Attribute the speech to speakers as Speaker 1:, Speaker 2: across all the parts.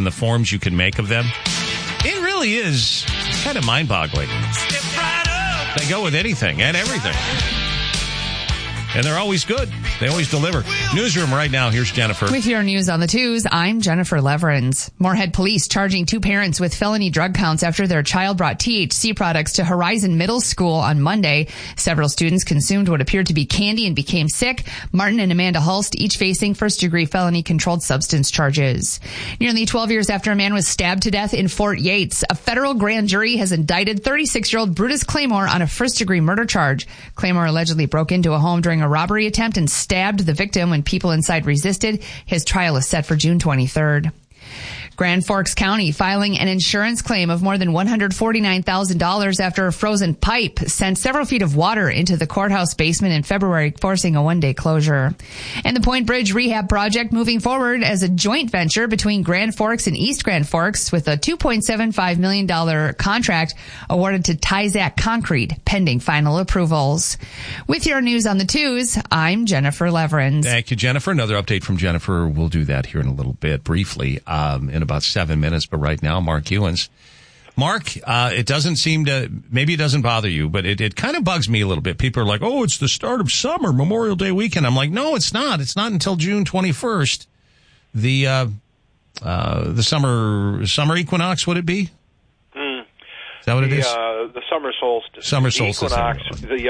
Speaker 1: the forms you can make of them, it really is kind of mind-boggling. They go with anything and everything. And they're always good. They always deliver. Newsroom right now. Here's Jennifer.
Speaker 2: With your news on the twos, I'm Jennifer Leverins. Moorhead police charging 2 parents with felony drug counts after their child brought THC products to Horizon Middle School on Monday. Several students consumed what appeared to be candy and became sick. Martin and Amanda Hulst, each facing first-degree felony controlled substance charges. Nearly 12 years after a man was stabbed to death in Fort Yates, a federal grand jury has indicted 36-year-old Brutus Claymore on a first-degree murder charge. Claymore allegedly broke into a home during a robbery attempt and stabbed the victim when people inside resisted. His trial is set for June 23rd. Grand Forks County filing an insurance claim of more than $149,000 after a frozen pipe sent several feet of water into the courthouse basement in February, forcing a one-day closure. And the Point Bridge rehab project moving forward as a joint venture between Grand Forks and East Grand Forks with a $2.75 million contract awarded to Tyzac Concrete pending final approvals. With your news on the twos, I'm Jennifer Leverins.
Speaker 1: Thank you, Jennifer. Another update from Jennifer. We'll do that here in a little bit, briefly, in about 7 minutes. But right now, Mark Ewens. Mark, it doesn't seem to, maybe it doesn't bother you, but it kind of bugs me a little bit. People are like, oh, it's the start of summer, Memorial Day weekend. I'm like, no, it's not. It's not until June 21st. The summer equinox, would it be? Is that what it is?
Speaker 3: The summer solstice.
Speaker 1: Summer solstice.
Speaker 3: Equinox,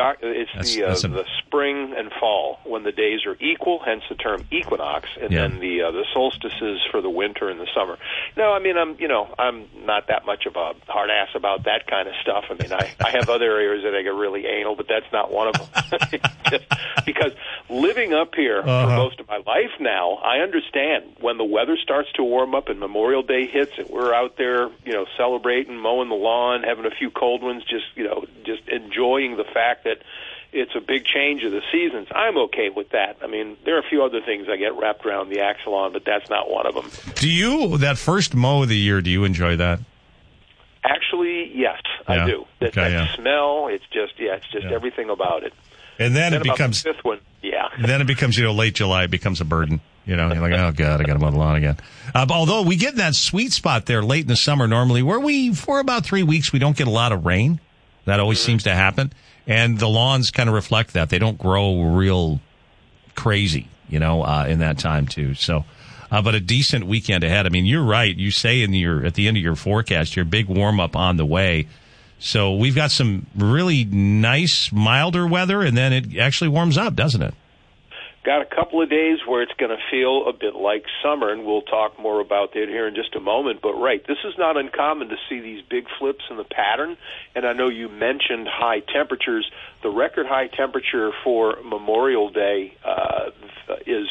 Speaker 3: the spring and fall when the days are equal, hence the term equinox, and then the solstices for the winter and the summer. No, I mean I'm not that much of a hard ass about that kind of stuff. I mean I have other areas that I get really anal, but that's not one of them. Just because living up here for most of my life now, I understand when the weather starts to warm up and Memorial Day hits and we're out there, celebrating, mowing the lawn, having a few cold ones, just enjoying the fact that it's a big change of the seasons. I'm okay with that. I mean, there are a few other things I get wrapped around the axle on, but that's not one of them.
Speaker 1: That first mow of the year, do you enjoy that?
Speaker 3: Actually, yes, I do. That smell, it's just everything about it.
Speaker 1: And then it becomes
Speaker 3: the fifth one. Yeah.
Speaker 1: Then it becomes, late July, it becomes a burden. You're like, oh God, I got to mow the lawn again. Although we get that sweet spot there late in the summer normally where for about 3 weeks, we don't get a lot of rain. That always seems to happen. And the lawns kind of reflect that. They don't grow real crazy, in that time too. So, but a decent weekend ahead. I mean, you're right. You say at the end of your forecast, your big warm up on the way. So we've got some really nice, milder weather, and then it actually warms up, doesn't it?
Speaker 3: Got a couple of days where it's going to feel a bit like summer, and we'll talk more about that here in just a moment. But, right, this is not uncommon to see these big flips in the pattern, and I know you mentioned high temperatures. The record high temperature for Memorial Day is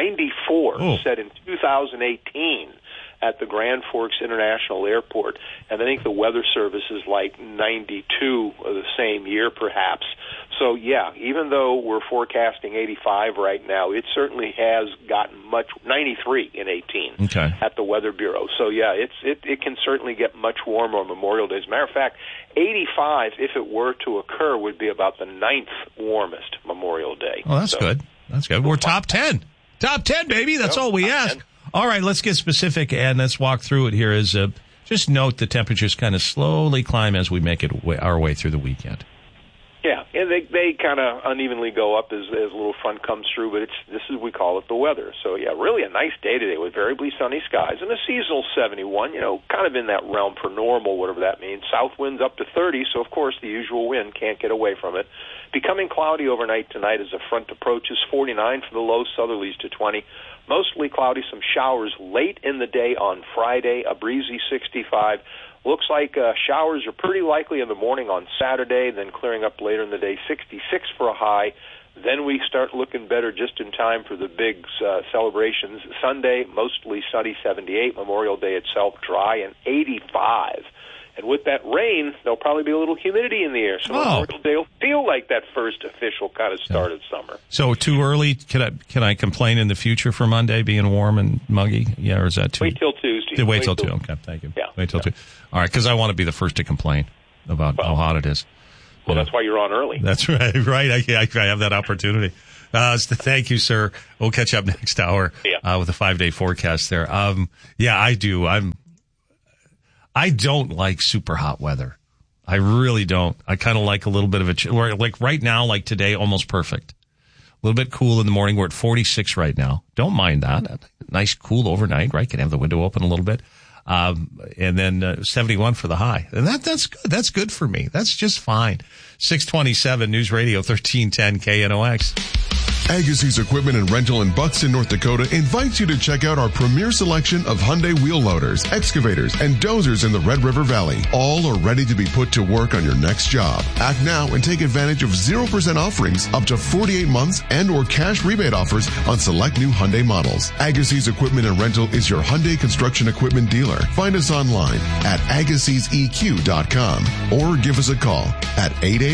Speaker 3: 94, set in 2018. At the Grand Forks International Airport, and I think the Weather Service is like 92 of the same year, perhaps. So, yeah, even though we're forecasting 85 right now, it certainly has gotten 93 in 18 at the Weather Bureau. So, yeah, it can certainly get much warmer on Memorial Day. As a matter of fact, 85, if it were to occur, would be about the 9th warmest Memorial Day.
Speaker 1: Oh, that's good. That's good. We're top 10. Top 10, baby. That's all we ask. 10. All right, let's get specific, and let's walk through it here. Just note the temperatures kind of slowly climb as we make our way through the weekend.
Speaker 3: Yeah, and they kind of unevenly go up as a little front comes through, but we call it the weather. So, yeah, really a nice day today with variably sunny skies and a seasonal 71, kind of in that realm for normal, whatever that means. South winds up to 30, so, of course, the usual wind can't get away from it. Becoming cloudy overnight tonight as a front approaches, 49 for the low, southerlies to 20. Mostly cloudy, some showers late in the day on Friday, a breezy 65. Looks like showers are pretty likely in the morning on Saturday, then clearing up later in the day, 66 for a high. Then we start looking better just in time for the big celebrations. Sunday, mostly sunny, 78. Memorial Day itself, dry and 85. And with that rain, there'll probably be a little humidity in the air. So Memorial Day will feel like that first official kind of start of summer.
Speaker 1: So too early? Can I complain in the future for Monday being warm and muggy? Yeah, or is that too?
Speaker 3: Wait till Tuesday.
Speaker 1: Wait till 2. Okay, thank you.
Speaker 3: Yeah.
Speaker 1: Wait till 2. All right, because I want to be the first to complain about how hot it is.
Speaker 3: Well, that's why you're on early.
Speaker 1: That's right. Right. I have that opportunity. Thank you, sir. We'll catch up next hour with a 5-day forecast there. I do. I don't like super hot weather. I really don't. I kind of like a little bit of like right now, like today, almost perfect. A little bit cool in the morning. We're at 46 right now. Don't mind that. Nice cool overnight, right? Can have the window open a little bit. And then 71 for the high. And that's good. That's good for me. That's just fine. 627 News Radio 1310 KNOX.
Speaker 4: Agassiz Equipment and Rental in Buxton, North Dakota invites you to check out our premier selection of Hyundai wheel loaders, excavators, and dozers in the Red River Valley. All are ready to be put to work on your next job. Act now and take advantage of 0% offerings up to 48 months and or cash rebate offers on select new Hyundai models. Agassiz Equipment and Rental is your Hyundai construction equipment dealer. Find us online at AgassizEQ.com or give us a call at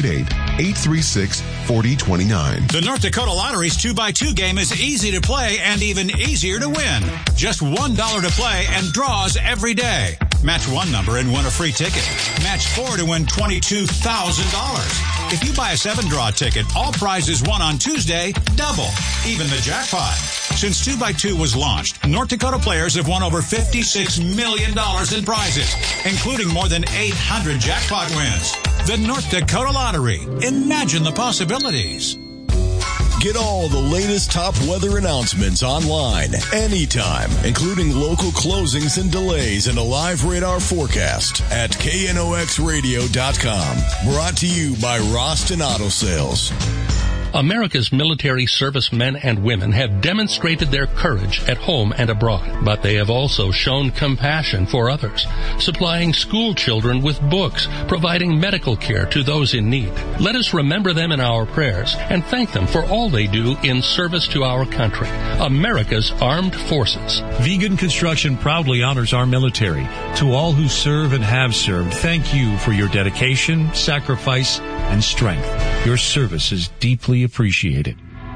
Speaker 4: 888-836-4029.
Speaker 5: The North Dakota Lottery's 2x2 game is easy to play and even easier to win. Just $1 to play and draws every day. Match one number and win a free ticket. Match 4 to win $22,000. If you buy a 7-draw ticket, all prizes won on Tuesday double, even the jackpot. Since 2x2 was launched, North Dakota players have won over $56 million in prizes, including more than 800 jackpot wins. The North Dakota Lottery. Imagine the possibilities.
Speaker 6: Get all the latest top weather announcements online, anytime, including local closings and delays and a live radar forecast at KNOXradio.com. Brought to you by Roston Auto Sales.
Speaker 7: America's military servicemen and women have demonstrated their courage at home and abroad, but they have also shown compassion for others, supplying school children with books, providing medical care to those in need. Let us remember them in our prayers and thank them for all they do in service to our country, America's armed forces.
Speaker 8: Vegan Construction proudly honors our military. To all who serve and have served, thank you for your dedication, sacrifice, and strength. Your service is deeply appreciated.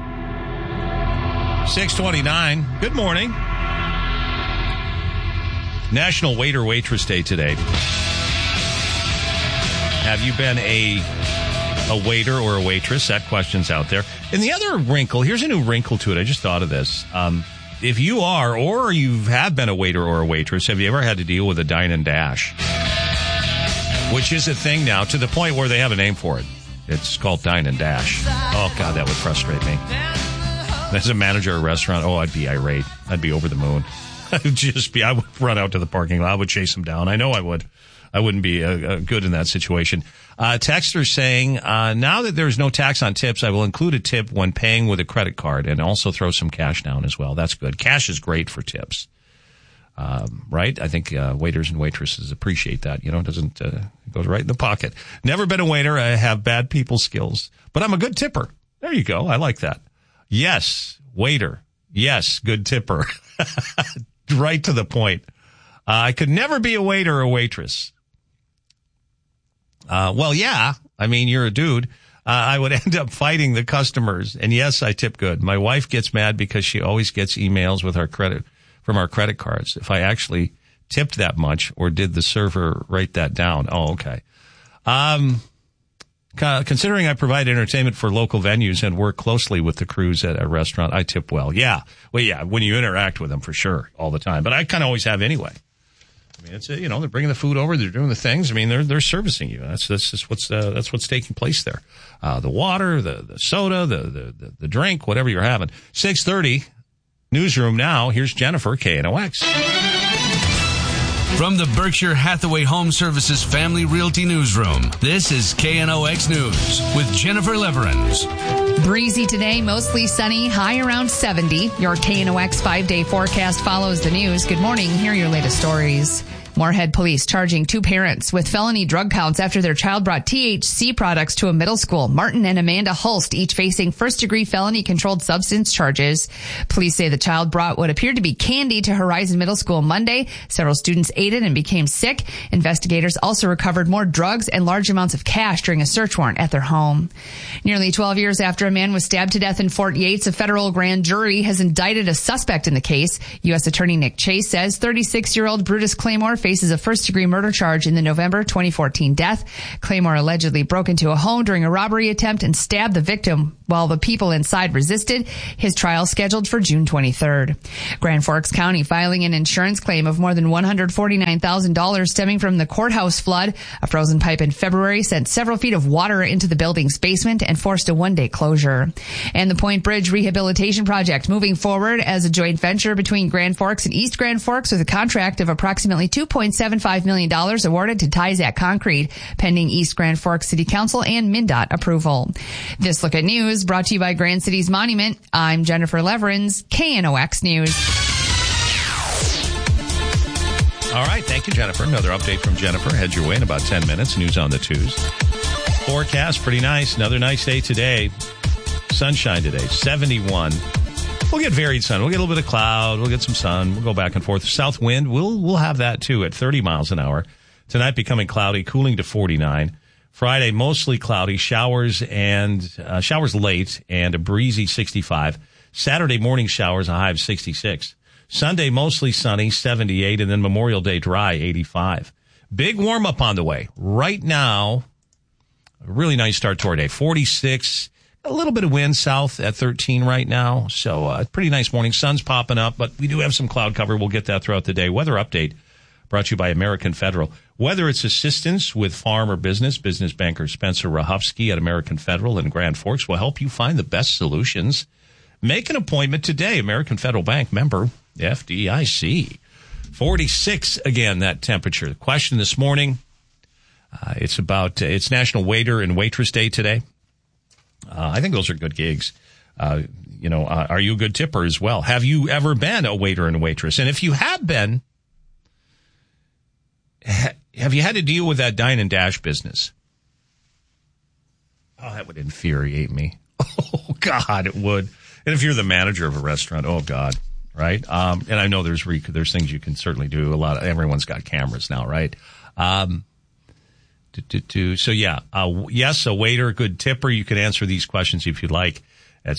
Speaker 1: 629. Good morning. National Waiter Waitress Day today. Have you been a waiter or a waitress? That question's out there. And the other wrinkle, here's a new wrinkle to it. I just thought of this. If you are or you have been a waiter or a waitress, have you ever had to deal with a dine and dash? Which is a thing now to the point where they have a name for it. It's called Dine and Dash. Oh, God, that would frustrate me. As a manager of a restaurant, I'd be irate. I'd be over the moon. I would run out to the parking lot. I would chase them down. I know I would. I wouldn't be good in that situation. Texter saying, now that there's no tax on tips, I will include a tip when paying with a credit card and also throw some cash down as well. That's good. Cash is great for tips. Right? I think waiters and waitresses appreciate that. You know, it doesn't it goes right in the pocket. Never been a waiter. I have bad people skills, but I'm a good tipper. There you go. I like that. Yes, waiter. Yes, good tipper. Right to the point. I could never be a waiter or a waitress. Well, yeah. I mean, you're a dude. I would end up fighting the customers. And yes, I tip good. My wife gets mad because she always gets emails with our credit from our credit cards. If I actually tipped that much or did the server write that down? Oh, okay. Considering I provide entertainment for local venues and work closely with the crews at a restaurant, I tip well. Yeah. Well, yeah, when you interact with them for sure all the time, but I kind of always have anyway. I mean, it's, you know, they're bringing the food over, they're doing the things. I mean, they're servicing you. That's just that's what's taking place there. The water, the soda, the drink, whatever you're having. 6:30. Newsroom now. Here's Jennifer, KNOX.
Speaker 9: From the Berkshire Hathaway Home Services Family Realty Newsroom, this is KNOX News with Jennifer Leverins.
Speaker 2: Breezy today, mostly sunny, high around 70. Your KNOX 5-day forecast follows the news. Good morning. Here are your latest stories. Moorhead police charging 2 parents with felony drug counts after their child brought THC products to a middle school. Martin and Amanda Hulst, each facing first-degree felony controlled substance charges. Police say the child brought what appeared to be candy to Horizon Middle School Monday. Several students ate it and became sick. Investigators also recovered more drugs and large amounts of cash during a search warrant at their home. Nearly 12 years after a man was stabbed to death in Fort Yates, a federal grand jury has indicted a suspect in the case. U.S. Attorney Nick Chase says 36-year-old Brutus Claymore faces a first-degree murder charge in the November 2014 death. Claymore allegedly broke into a home during a robbery attempt and stabbed the victim while the people inside resisted. His trial scheduled for June 23rd. Grand Forks County filing an insurance claim of more than $149,000 stemming from the courthouse flood. A frozen pipe in February sent several feet of water into the building's basement and forced a one-day closure. And the Point Bridge Rehabilitation Project moving forward as a joint venture between Grand Forks and East Grand Forks with a contract of approximately $2.75 million awarded to Tyzac Concrete, pending East Grand Forks City Council and MnDOT approval. This Look at News brought to you by Grand Cities Monument. I'm Jennifer Leverins, KNOX News.
Speaker 1: All right. Thank you, Jennifer. Another update from Jennifer. Head your way in about 10 minutes. News on the twos. Forecast, pretty nice. Another nice day today. Sunshine today, 71. We'll get varied sun. We'll get a little bit of cloud. We'll get some sun. We'll go back and forth. South wind, we'll have that too at 30 miles an hour. Tonight becoming cloudy, cooling to 49. Friday, mostly cloudy, showers late and a breezy 65. Saturday morning showers, a high of 66. Sunday, mostly sunny, 78. And then Memorial Day dry, 85. Big warm up on the way. Right now, a really nice start to our day. 46. A little bit of wind south at 13 right now. So, pretty nice morning. Sun's popping up, but we do have some cloud cover. We'll get that throughout the day. Weather update brought to you by American Federal. Whether it's assistance with farm or business banker Spencer Rahofsky at American Federal in Grand Forks will help you find the best solutions. Make an appointment today. American Federal Bank, member FDIC. 46 again, that temperature. The question this morning, it's National Waiter and Waitress Day today. I think those are good gigs. Are you a good tipper as well? Have you ever been a waiter and a waitress? And if you have been, have you had to deal with that dine and dash business? Oh, that would infuriate me. Oh, God, it would. And if you're the manager of a restaurant, oh, God, right? And I know there's things you can certainly do. Everyone's got cameras now, right? So, yeah, yes, a waiter, a good tipper. You can answer these questions if you'd like at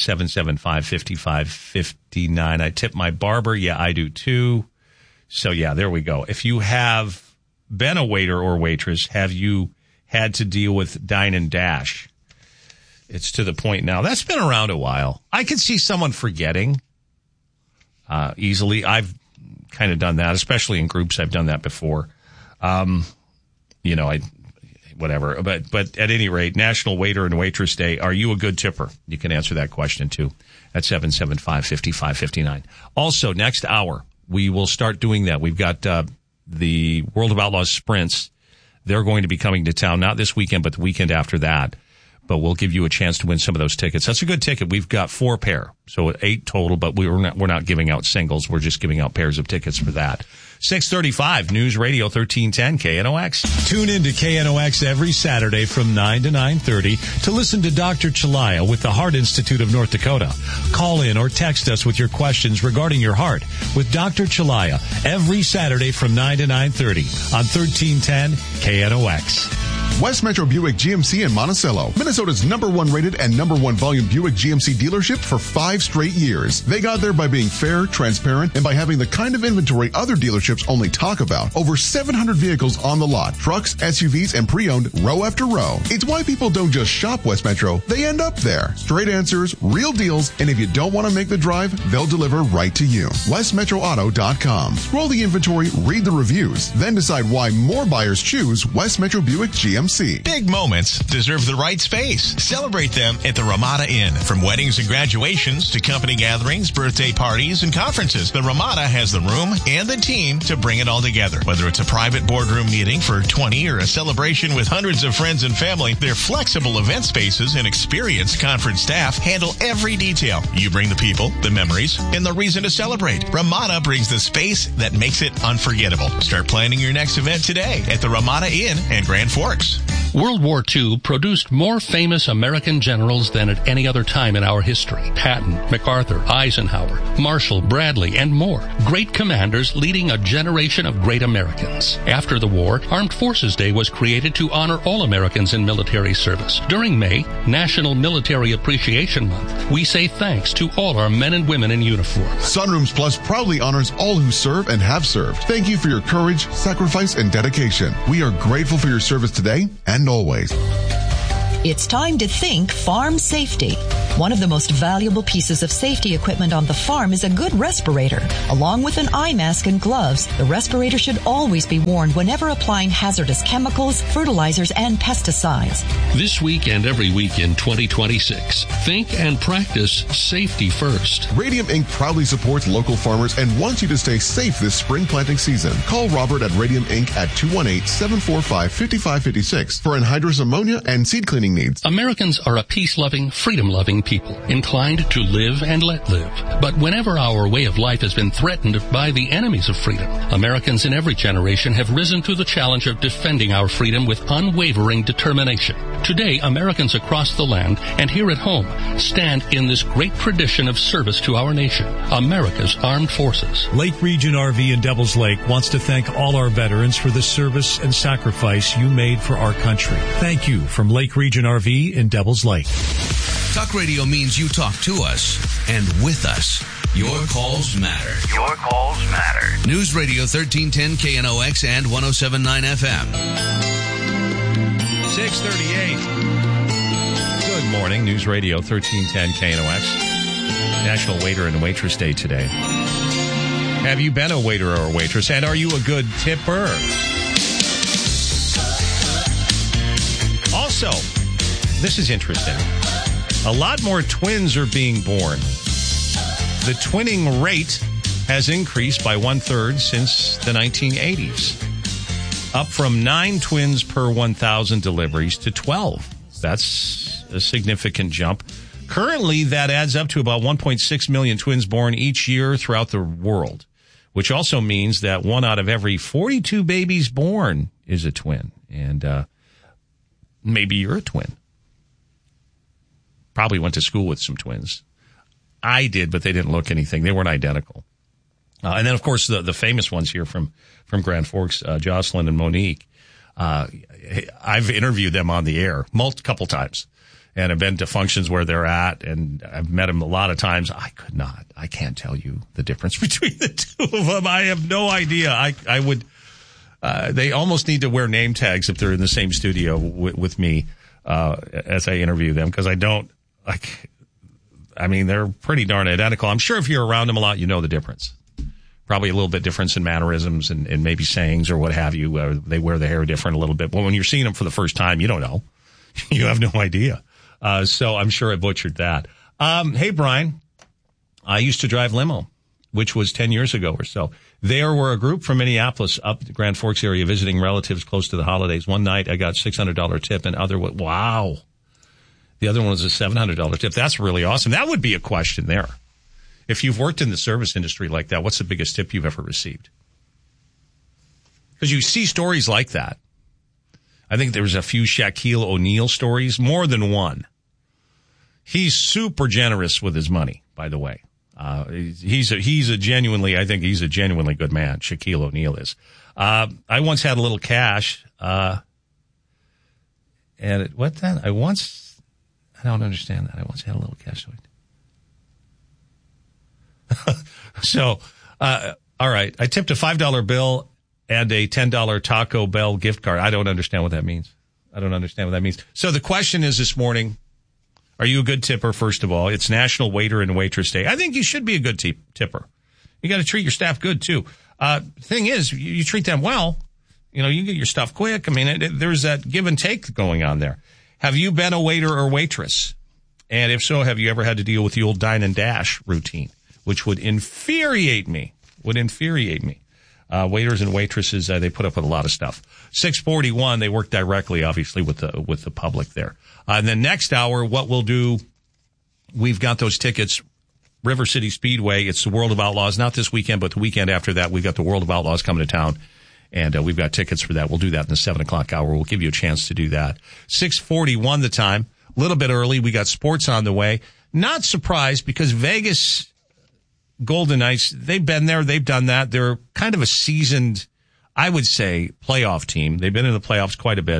Speaker 1: 775-5559. I tip my barber. Yeah, I do too. So, yeah, there we go. If you have been a waiter or waitress, have you had to deal with dine and dash? It's to the point now. That's been around a while. I could see someone forgetting easily. I've kind of done that, especially in groups. I've done that before. Whatever. But at any rate, National Waiter and Waitress Day. Are you a good tipper? You can answer that question too at 775-5559. Also, next hour, we will start doing that. We've got the World of Outlaws Sprints. They're going to be coming to town, not this weekend, but the weekend after that. But we'll give you a chance to win some of those tickets. That's a good ticket. We've got 4 pair, so 8 total, but we're not giving out singles. We're just giving out pairs of tickets for that. 635 News Radio 1310 KNOX.
Speaker 8: Tune in to KNOX every Saturday from 9 to 9:30 to listen to Dr. Chalaya with the Heart Institute of North Dakota. Call in or text us with your questions regarding your heart with Dr. Chalaya every Saturday from 9 to 9:30 on 1310 KNOX.
Speaker 4: West Metro Buick GMC in Monticello, Minnesota's #1 rated and #1 volume Buick GMC dealership for 5 straight years. They got there by being fair, transparent, and by having the kind of inventory other dealerships only talk about. Over 700 vehicles on the lot, trucks, SUVs, and pre-owned row after row. It's why people don't just shop West Metro, they end up there. Straight answers, real deals, and if you don't want to make the drive, they'll deliver right to you. WestMetroAuto.com. Scroll the inventory, read the reviews, then decide why more buyers choose West Metro Buick GMC.
Speaker 10: Big moments deserve the right space. Celebrate them at the Ramada Inn. From weddings and graduations to company gatherings, birthday parties, and conferences, the Ramada has the room and the team to bring it all together. Whether it's a private boardroom meeting for 20 or a celebration with hundreds of friends and family, their flexible event spaces and experienced conference staff handle every detail. You bring the people, the memories, and the reason to celebrate. Ramada brings the space that makes it unforgettable. Start planning your next event today at the Ramada Inn in Grand Forks.
Speaker 7: World War II produced more famous American generals than at any other time in our history. Patton, MacArthur, Eisenhower, Marshall, Bradley, and more. Great commanders leading a generation of great Americans. After the war, Armed Forces Day was created to honor all Americans in military service. During May, National Military Appreciation Month, we say thanks to all our men and women in uniform.
Speaker 4: Sunrooms Plus proudly honors all who serve and have served. Thank you for your courage, sacrifice, and dedication. We are grateful for your service today and always.
Speaker 11: It's time to think farm safety. One of the most valuable pieces of safety equipment on the farm is a good respirator. Along with an eye mask and gloves, the respirator should always be worn whenever applying hazardous chemicals, fertilizers, and pesticides.
Speaker 7: This week and every week in 2026, think and practice safety first.
Speaker 4: Radium Inc. proudly supports local farmers and wants you to stay safe this spring planting season. Call Robert at Radium Inc. at 218-745-5556 for anhydrous ammonia and seed cleaning needs.
Speaker 7: Americans are a peace-loving, freedom-loving people, inclined to live and let live. But whenever our way of life has been threatened by the enemies of freedom, Americans in every generation have risen to the challenge of defending our freedom with unwavering determination. Today, Americans across the land and here at home stand in this great tradition of service to our nation, America's Armed Forces.
Speaker 8: Lake Region RV in Devils Lake wants to thank all our veterans for the service and sacrifice you made for our country. Thank you from Lake Region RV in Devils Lake.
Speaker 9: Talk radio means you talk to us and with us. Your calls matter.
Speaker 12: Your calls matter.
Speaker 9: News Radio 1310 KNOX and 107.9 FM.
Speaker 1: 6:38. Good morning. News Radio 1310 KNOX. National Waiter and Waitress Day today. Have you been a waiter or a waitress? And are you a good tipper? Also, this is interesting. A lot more twins are being born. The twinning rate has increased by 1/3 since the 1980s. Up from 9 twins per 1,000 deliveries to 12. That's a significant jump. Currently, that adds up to about 1.6 million twins born each year throughout the world, which also means that 1 out of every 42 babies born is a twin. And maybe you're a twin. Probably went to school with some twins. I did, but they didn't look anything. They weren't identical. And then, of course, the famous ones here from Grand Forks, Jocelyn and Monique. I've interviewed them on the air couple times, and I've been to functions where they're at, and I've met them a lot of times. I can't tell you the difference between the two of them. I have no idea. I would. They almost need to wear name tags if they're in the same studio with me as I interview them, because I don't. They're pretty darn identical. I'm sure if you're around them a lot, you know the difference. Probably a little bit difference in mannerisms and maybe sayings or what have you. They wear the hair different a little bit. But when you're seeing them for the first time, you don't know. You have no idea. So I'm sure I butchered that. Hey, Brian, I used to drive limo, which was 10 years ago or so. There were a group from Minneapolis up the Grand Forks area visiting relatives close to the holidays. One night I got $600 tip and wow. The other one was a $700 tip. That's really awesome. That would be a question there. If you've worked in the service industry like that, what's the biggest tip you've ever received? Because you see stories like that. I think there's a few Shaquille O'Neal stories, more than one. He's super generous with his money, by the way. He's a genuinely good man. Shaquille O'Neal is. I once had a little cash, I don't understand that. I once had a little cash. So, all right. I tipped a $5 bill and a $10 Taco Bell gift card. I don't understand what that means. So the question is this morning, are you a good tipper, first of all? It's National Waiter and Waitress Day. I think you should be a good tipper. You got to treat your staff good, too. Thing is, you treat them well. You know, you get your stuff quick. There's that give and take going on there. Have you been a waiter or waitress? And if so, have you ever had to deal with the old dine and dash routine, which would infuriate me? Waiters and waitresses, they put up with a lot of stuff. 641, they work directly, obviously, with the public there. And then next hour, what we'll do, we've got those tickets, River City Speedway. It's the World of Outlaws, not this weekend, but the weekend after that, we got the World of Outlaws coming to town. And we've got tickets for that. We'll do that in the 7 o'clock hour. We'll give you a chance to do that. 6:41 the time. A little bit early. We got sports on the way. Not surprised because Vegas Golden Knights, they've been there. They've done that. They're kind of a seasoned, I would say, playoff team. They've been in the playoffs quite a bit.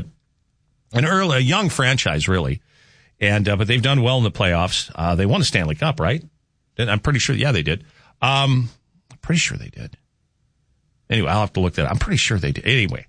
Speaker 1: A young franchise, really. And but they've done well in the playoffs. They won a Stanley Cup, right? I'm pretty sure. Yeah, they did. I'm pretty sure they did. Anyway, I'll have to look that up. I'm pretty sure they did. Anyway,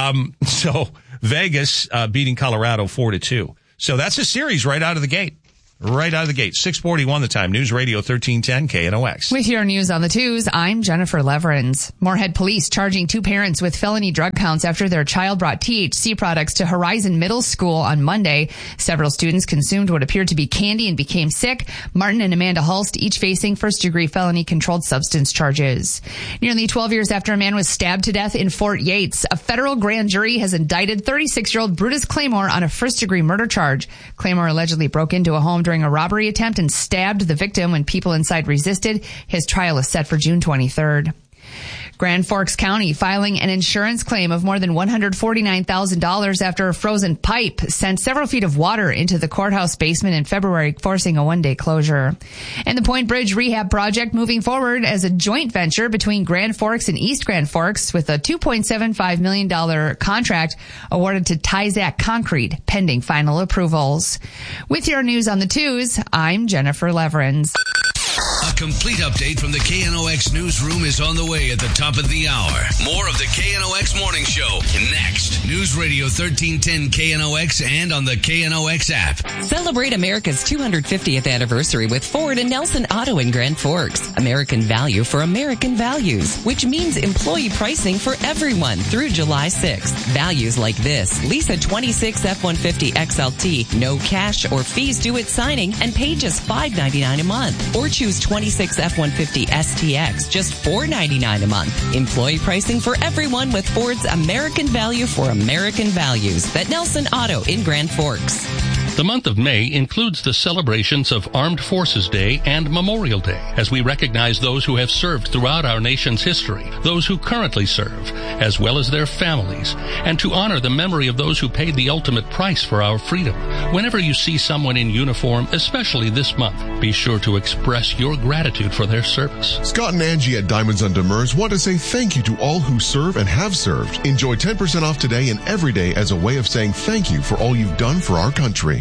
Speaker 1: so Vegas beating Colorado 4-2. So that's a series right out of the gate. Right out of the gate. 6:41 the time. News Radio 1310 KNOX.
Speaker 2: With your news on the twos, I'm Jennifer Leverins. Moorhead police charging 2 parents with felony drug counts after their child brought THC products to Horizon Middle School on Monday. Several students consumed what appeared to be candy and became sick. Martin and Amanda Hulst, each facing first-degree felony controlled substance charges. Nearly 12 years after a man was stabbed to death in Fort Yates, a federal grand jury has indicted 36-year-old Brutus Claymore on a first-degree murder charge. Claymore allegedly broke into a home during a robbery attempt and stabbed the victim when people inside resisted. His trial is set for June 23rd. Grand Forks County filing an insurance claim of more than $149,000 after a frozen pipe sent several feet of water into the courthouse basement in February, forcing a one-day closure. And the Point Bridge rehab project moving forward as a joint venture between Grand Forks and East Grand Forks with a $2.75 million contract awarded to Tyzac Concrete, pending final approvals. With your news on the twos, I'm Jennifer Leverins.
Speaker 9: A complete update from the KNOX newsroom is on the way at the top of the hour. More of the KNOX Morning Show next. News Radio 1310 KNOX and on the KNOX app.
Speaker 12: Celebrate America's 250th anniversary with Ford and Nelson Auto in Grand Forks. American value for American values, which means employee pricing for everyone through July 6th. Values like this: lease a 26 F-150 XLT, no cash or fees due at signing, and pay just $5.99 a month. Or choose 26 F-150 STX, just $4.99 a month. Employee pricing for everyone with Ford's American value for American values. At Nelson Auto in Grand Forks.
Speaker 7: The month of May includes the celebrations of Armed Forces Day and Memorial Day, as we recognize those who have served throughout our nation's history, those who currently serve, as well as their families, and to honor the memory of those who paid the ultimate price for our freedom. Whenever you see someone in uniform, especially this month, be sure to express your gratitude for their service.
Speaker 4: Scott and Angie at Diamonds on Demers want to say thank you to all who serve and have served. Enjoy 10% off today and every day as a way of saying thank you for all you've done for our country.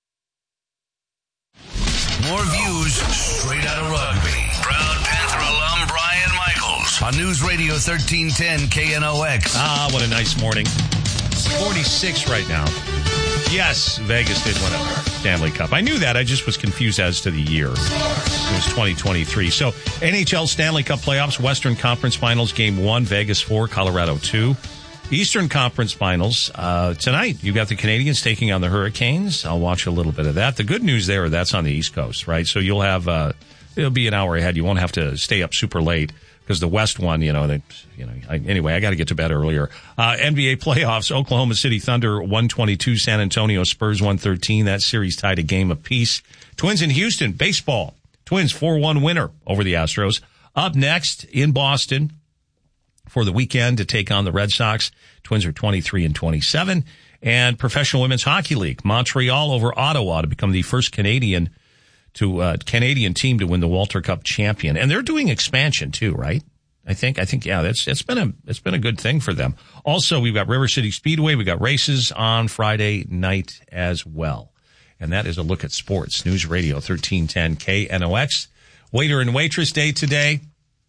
Speaker 9: More views straight out of Rugby. Proud Panther alum Brian Michaels on News Radio 1310 KNOX.
Speaker 1: What a nice morning. 46 right now. Yes, Vegas did win a Stanley Cup. I knew that. I just was confused as to the year. It was 2023. So, NHL Stanley Cup playoffs, Western Conference Finals, Game 1, Vegas 4, Colorado 2. Eastern Conference Finals, tonight, you've got the Canadiens taking on the Hurricanes. I'll watch a little bit of that. The good news there, that's on the East Coast, right? So you'll have, it'll be an hour ahead. You won't have to stay up super late because the West one, anyway, I got to get to bed earlier. NBA playoffs, Oklahoma City Thunder 122, San Antonio Spurs 113. That series tied a game apiece. Twins in Houston, baseball. Twins 4-1 winner over the Astros. Up next in Boston for the weekend to take on the Red Sox. Twins are 23-27. And Professional Women's Hockey League, Montreal over Ottawa to become the first Canadian team to win the Walter Cup champion. And they're doing expansion too, right? I think, yeah, it's been a good thing for them. Also, we've got River City Speedway. We got races on Friday night as well. And that is a look at sports. News Radio 1310 KNOX. Waiter and Waitress Day today.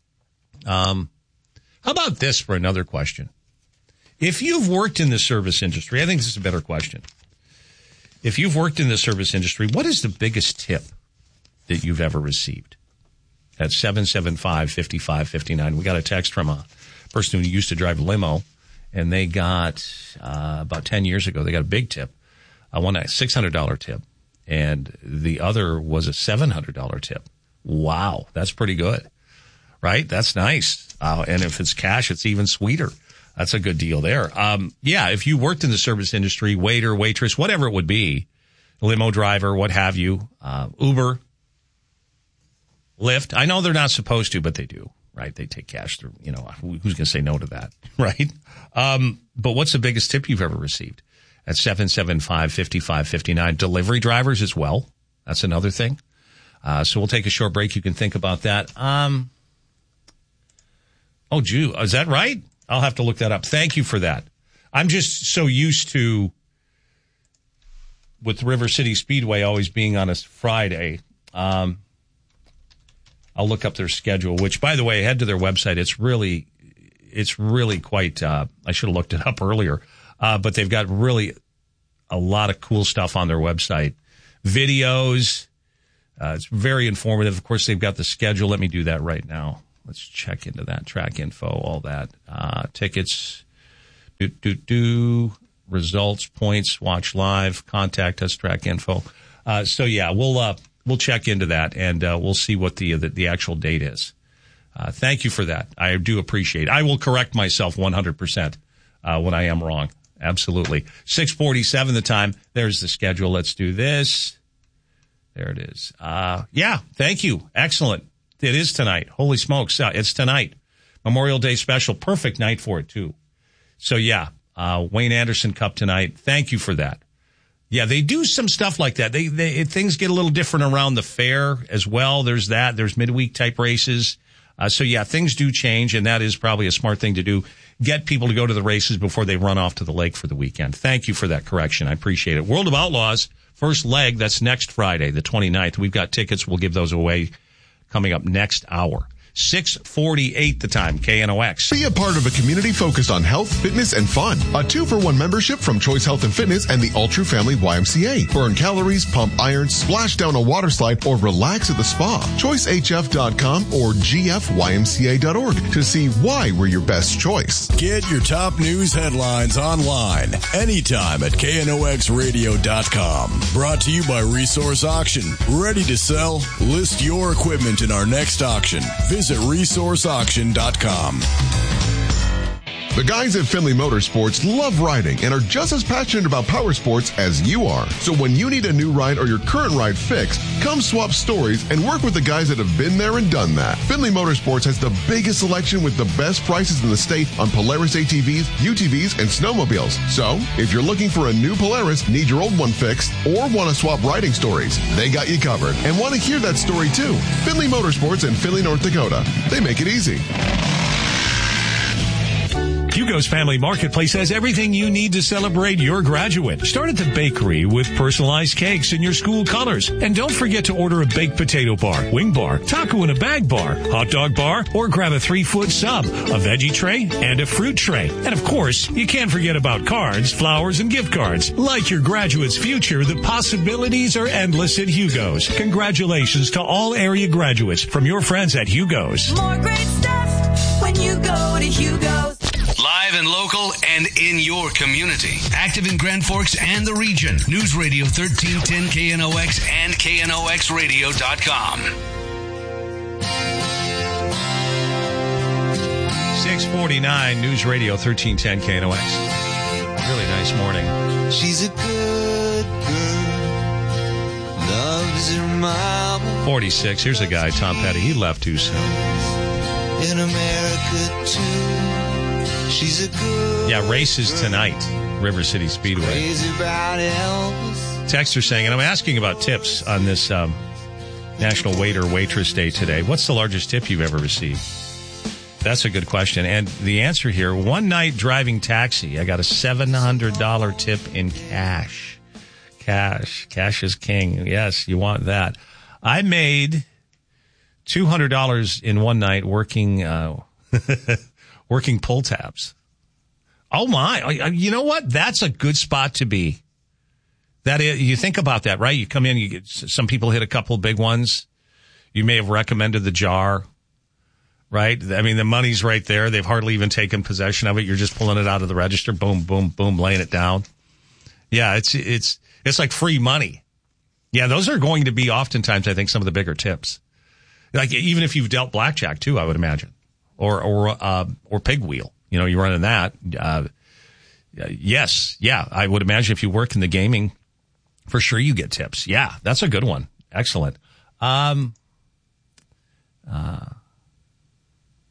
Speaker 1: How about this for another question? If you've worked in the service industry, I think this is a better question. If you've worked in the service industry, what is the biggest tip that you've ever received? At 775-5559. We got a text from a person who used to drive limo, and they got, about 10 years ago, they got a big tip. One a $600 tip, and the other was a $700 tip. Wow, that's pretty good. Right? That's nice. And if it's cash, it's even sweeter. That's a good deal there. Yeah, if you worked in the service industry, waiter, waitress, whatever it would be, limo driver, what have you, Uber, Lyft. I know they're not supposed to, but they do. right? They take cash through, who's going to say no to that, right? But what's the biggest tip you've ever received? At 775-5559. Delivery drivers as well. That's another thing. So we'll take a short break. You can think about that. Is that right? I'll have to look that up. Thank you for that. I'm just so used to, with River City Speedway always being on a Friday, I'll look up their schedule, which, by the way, head to their website. It's really quite, I should have looked it up earlier, but they've got really a lot of cool stuff on their website. Videos. It's very informative. Of course, they've got the schedule. Let me do that right now. Let's check into that. Track info, all that. Tickets, results, points, watch live, contact us, track info. We'll check into that, and we'll see what the actual date is. Thank you for that. I do appreciate it. I will correct myself 100% when I am wrong. Absolutely. 6:47 the time. There's the schedule. Let's do this. There it is. Thank you. Excellent. It is tonight. Holy smokes. It's tonight. Memorial Day special. Perfect night for it, too. So, Wayne Anderson Cup tonight. Thank you for that. Yeah, they do some stuff like that. Things get a little different around the fair as well. There's that. There's midweek type races. Things do change, and that is probably a smart thing to do. Get people to go to the races before they run off to the lake for the weekend. Thank you for that correction. I appreciate it. World of Outlaws, first leg, that's next Friday, the 29th. We've got tickets. We'll give those away coming up next hour. 6:48 the time, KNOX.
Speaker 4: Be a part of a community focused on health, fitness, and fun. A 2-for-1 membership from Choice Health and Fitness and the All True Family YMCA. Burn calories, pump iron, splash down a water slide, or relax at the spa. ChoiceHF.com or GFYMCA.org to see why we're your best choice.
Speaker 6: Get your top news headlines online anytime at KNOXradio.com. Brought to you by Resource Auction. Ready to sell? List your equipment in our next auction. Visit ResourceAuction.com.
Speaker 4: The guys at Finley Motorsports love riding and are just as passionate about power sports as you are. So when you need a new ride or your current ride fixed, come swap stories and work with the guys that have been there and done that. Finley Motorsports has the biggest selection with the best prices in the state on Polaris ATVs, UTVs, and snowmobiles. So if you're looking for a new Polaris, need your old one fixed, or want to swap riding stories, they got you covered and want to hear that story too. Finley Motorsports in Finley, North Dakota. They make it easy.
Speaker 8: Hugo's Family Marketplace has everything you need to celebrate your graduate. Start at the bakery with personalized cakes in your school colors. And don't forget to order a baked potato bar, wing bar, taco in a bag bar, hot dog bar, or grab a 3-foot sub, a veggie tray, and a fruit tray. And of course, you can't forget about cards, flowers, and gift cards. Like your graduate's future, the possibilities are endless at Hugo's. Congratulations to all area graduates from your friends at Hugo's.
Speaker 13: More great stuff when you go to Hugo's.
Speaker 9: Live and local and in your community. Active in Grand Forks and the region. News Radio 1310 KNOX and KNOXradio.com.
Speaker 1: 6:49 News Radio 1310 KNOX. Really nice morning.
Speaker 14: She's a good girl. Loves her mama.
Speaker 1: 46. Here's a guy, Tom Petty. He left too soon.
Speaker 14: In America too. She's a good.
Speaker 1: Yeah, races tonight. River City Speedway.
Speaker 14: Crazy about Elvis.
Speaker 1: Texter saying, and I'm asking about tips on this National Waiter Waitress Day today. What's the largest tip you've ever received? That's a good question. And the answer here, one night driving taxi, I got a $700 tip in cash. Cash is king. Yes, you want that. I made $200 in one night working working pull tabs. Oh my. You know what? That's a good spot to be. That is, you think about that, right? You come in, you get, some people hit a couple of big ones. You may have recommended the jar, right? I mean, the money's right there. They've hardly even taken possession of it. You're just pulling it out of the register. Boom, boom, boom, laying it down. Yeah, it's like free money. Yeah, those are going to be oftentimes, I think, some of the bigger tips. Like even if you've dealt blackjack too, I would imagine. Or pig wheel. You know, you're running that. Yes. Yeah. I would imagine if you work in the gaming, for sure you get tips. Yeah. That's a good one. Excellent.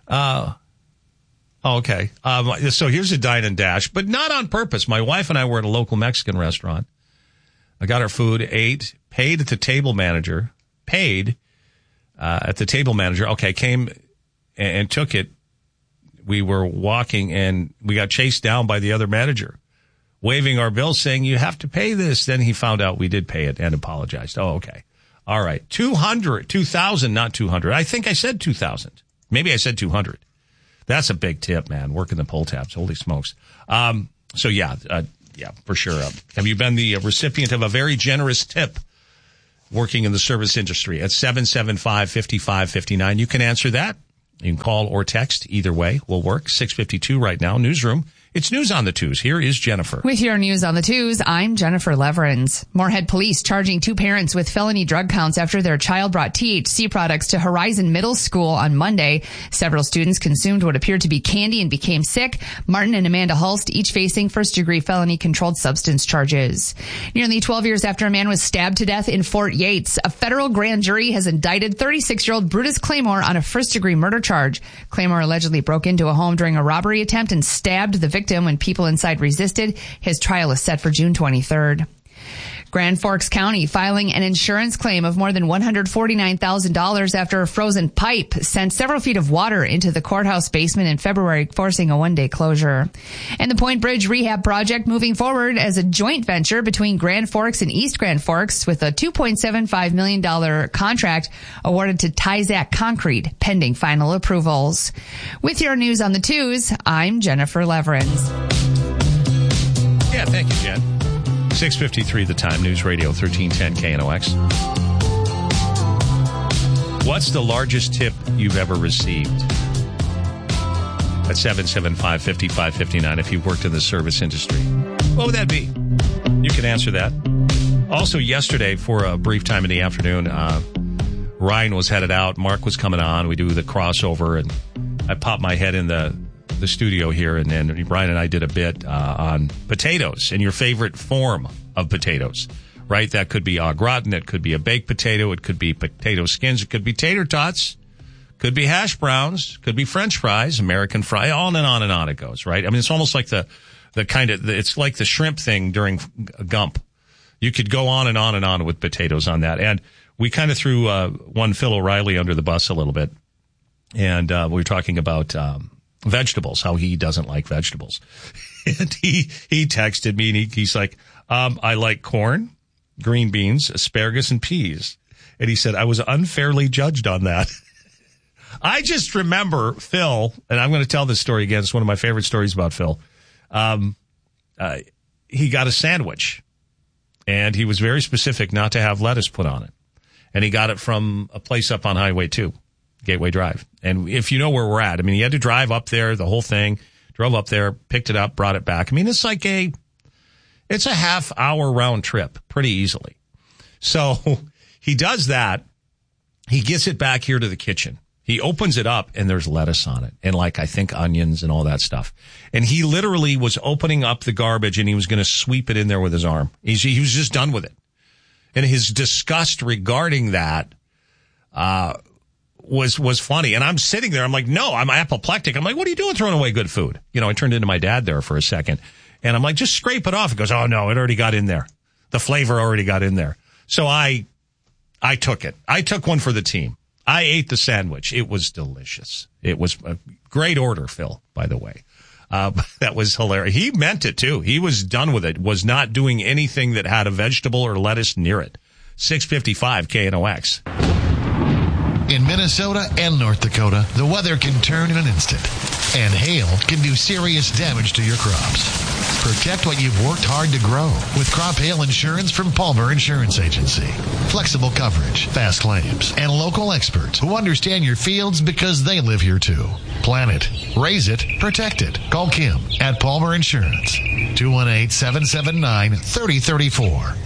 Speaker 1: Okay. So here's a dine and dash, but not on purpose. My wife and I were at a local Mexican restaurant. I got our food, ate, paid at the table manager, Okay, came and took it. We were walking and we got chased down by the other manager, waving our bill saying, you have to pay this. Then he found out we did pay it and apologized. Oh, okay. All right. 2,000, not 200. I think I said 2,000. Maybe I said 200. That's a big tip, man. Working the pull tabs. Holy smokes. Yeah, for sure. Have you been the recipient of a very generous tip working in the service industry? At 775-5559. You can answer that. You can call or text. Either way will work. 6:52 right now. Newsroom. It's News on the Twos. Here is Jennifer.
Speaker 2: With your News on the Twos, I'm Jennifer Leverins. Moorhead police charging 2 parents with felony drug counts after their child brought THC products to Horizon Middle School on Monday. Several students consumed what appeared to be candy and became sick. Martin and Amanda Hulst, each facing first-degree felony controlled substance charges. Nearly 12 years after a man was stabbed to death in Fort Yates, a federal grand jury has indicted 36-year-old Brutus Claymore on a first-degree murder charge. Claymore allegedly broke into a home during a robbery attempt and stabbed the victim when people inside resisted. His trial is set for June 23rd. Grand Forks County filing an insurance claim of more than $149,000 after a frozen pipe sent several feet of water into the courthouse basement in February, forcing a one-day closure. And the Point Bridge rehab project moving forward as a joint venture between Grand Forks and East Grand Forks with a $2.75 million contract awarded to Tyzac Concrete, pending final approvals. With your News on the Twos, I'm Jennifer Leverins.
Speaker 1: Yeah, thank you, Jen. 6:53 the time. News Radio 1310 KNOX. What's the largest tip you've ever received? At 775-5559 if you've worked in the service industry. What would that be? You can answer that. Also, yesterday, for a brief time in the afternoon, Ryan was headed out. Mark was coming on. We do the crossover, and I popped my head in the studio here, and then Ryan and I did a bit on potatoes and your favorite form of potatoes, right? That could be au gratin, it could be a baked potato, it could be potato skins, it could be tater tots, could be hash browns, could be French fries, American fry, on and on it goes, right? I mean, it's almost like the kind of, it's like the shrimp thing during Gump. You could go on and on with potatoes on that. And we kind of threw one Phil O'Reilly under the bus a little bit, and we were talking about vegetables, how he doesn't like vegetables. And he texted me, and he's like, I like corn, green beans, asparagus, and peas. And he said, I was unfairly judged on that. I just remember Phil, and I'm going to tell this story again. It's one of my favorite stories about Phil. He got a sandwich, and he was very specific not to have lettuce put on it. And he got it from a place up on Highway 2. Gateway Drive. And if you know where we're at, I mean, he had to drive up there, the whole thing, drove up there, picked it up, brought it back. I mean, it's a half-hour round trip pretty easily. So he does that. He gets it back here to the kitchen. He opens it up, and there's lettuce on it, and I think onions and all that stuff. And he literally was opening up the garbage, and he was going to sweep it in there with his arm. He was just done with it. And his disgust regarding that, was funny. And I'm sitting there. I'm like, no, I'm apoplectic. I'm like, what are you doing throwing away good food? You know, I turned into my dad there for a second. And I'm like, just scrape it off. He goes, oh, no, it already got in there. The flavor already got in there. So I took it. I took one for the team. I ate the sandwich. It was delicious. It was a great order, Phil, by the way. That was hilarious. He meant it, too. He was done with it. Was not doing anything that had a vegetable or lettuce near it. 6:55 KNOX.
Speaker 15: In Minnesota and North Dakota, the weather can turn in an instant, and hail can do serious damage to your crops. Protect what you've worked hard to grow with crop hail insurance from Palmer Insurance Agency. Flexible coverage, fast claims, and local experts who understand your fields because they live here too. Plan it, raise it, protect it. Call Kim at Palmer Insurance. 218-779-3034.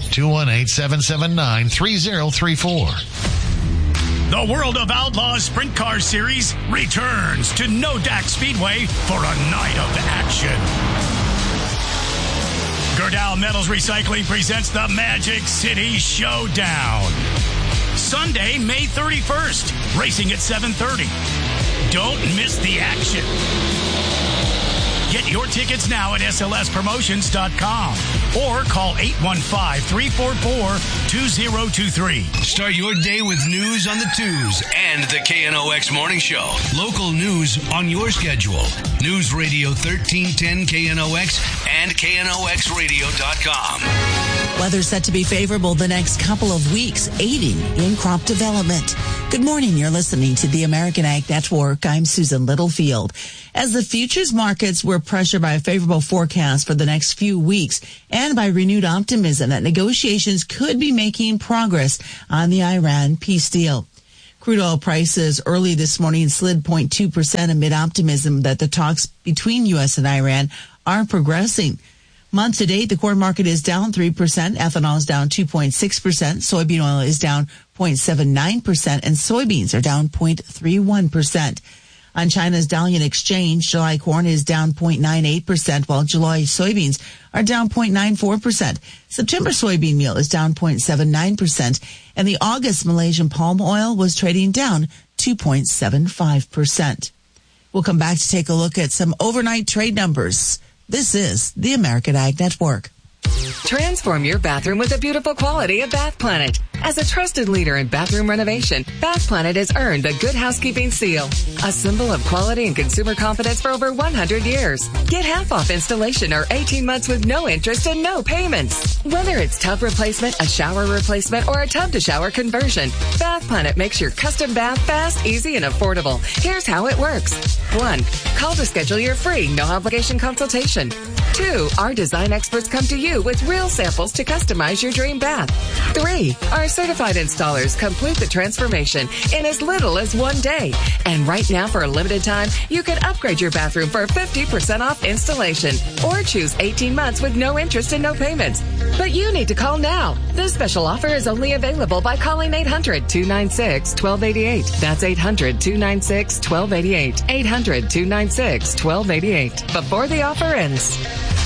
Speaker 15: 218-779-3034.
Speaker 16: The World of Outlaws Sprint Car Series returns to Nodak Speedway for a night of action. Gerdau Metals Recycling presents the Magic City Showdown. Sunday, May 31st, racing at 7:30. Don't miss the action. Get your tickets now at slspromotions.com or call 815-344-2023.
Speaker 9: Start your day with news on the twos and the KNOX Morning Show. Local news on your schedule. News Radio 1310 KNOX and KNOXradio.com.
Speaker 17: Weather set to be favorable the next couple of weeks, aiding in crop development. Good morning. You're listening to the American Ag Network. I'm Susan Littlefield. As the futures markets were pressured by a favorable forecast for the next few weeks and by renewed optimism that negotiations could be making progress on the Iran peace deal. Crude oil prices early this morning slid 0.2% amid optimism that the talks between U.S. and Iran are progressing. Month to date, the corn market is down 3%, ethanol is down 2.6%, soybean oil is down 0.79%, and soybeans are down 0.31%. On China's Dalian Exchange, July corn is down 0.98%, while July soybeans are down 0.94%. September soybean meal is down 0.79%, and the August Malaysian palm oil was trading down 2.75%. We'll come back to take a look at some overnight trade numbers. This is the American Ag Network.
Speaker 12: Transform your bathroom with the beautiful quality of Bath Planet. As a trusted leader in bathroom renovation, Bath Planet has earned the Good Housekeeping Seal, a symbol of quality and consumer confidence for over 100 years. Get half off installation or 18 months with no interest and no payments. Whether it's tub replacement, a shower replacement, or a tub-to-shower conversion, Bath Planet makes your custom bath fast, easy, and affordable. Here's how it works. 1. Call to schedule your free, no-obligation consultation. 2. Our design experts come to you with real samples to customize your dream bath. 3. Our certified installers complete the transformation in as little as 1 day. And right now, for a limited time, you can upgrade your bathroom for 50% off installation or choose 18 months with no interest and no payments. But you need to call now. This special offer is only available by calling 800-296-1288. That's 800-296-1288. 800-296-1288. Before the offer ends.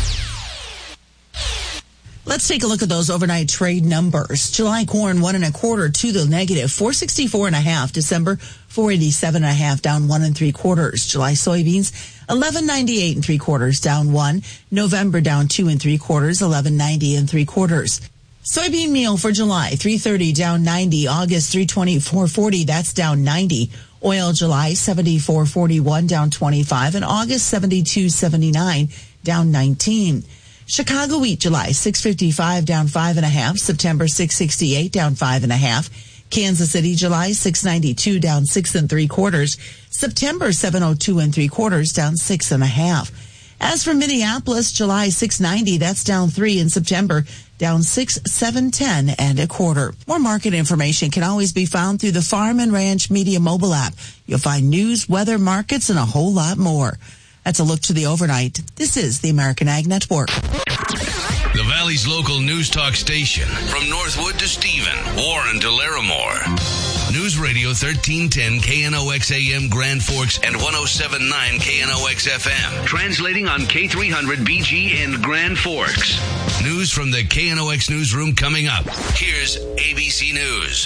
Speaker 17: Let's take a look at those overnight trade numbers. July corn 1 1/4 to the negative, 464.5. December 487.5, down 1 3/4. July soybeans 1198 3/4, down 1. November down 2 3/4, 1190 3/4. Soybean meal for July 330, down 90. August 324.40, that's down 90. Oil July 74.41, down 25, and August 72.79, down 19. Chicago wheat July 655, down 5.5. September 668, down 5.5. Kansas City July 692, down 6 3/4. September 702 3/4, down 6.5. As for Minneapolis, July 690, that's down 3 in September, down 6 710 1/4. More market information can always be found through the Farm and Ranch Media mobile app. You'll find news, weather, markets, and a whole lot more. That's a look to the overnight. This is the American Ag Network.
Speaker 9: The Valley's local news talk station. From Northwood to Stephen, Warren to Larimore. News Radio 1310 KNOX AM Grand Forks and 107.9 KNOX FM. Translating on K300 BG in Grand Forks. News from the KNOX newsroom coming up. Here's ABC News.